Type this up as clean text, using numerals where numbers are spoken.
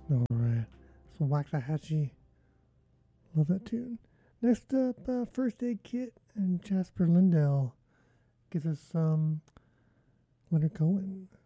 All right. So Waxahachie. Love that tune. Next up, First Aid Kit and Jasper Lindell gives us Leonard Cohen.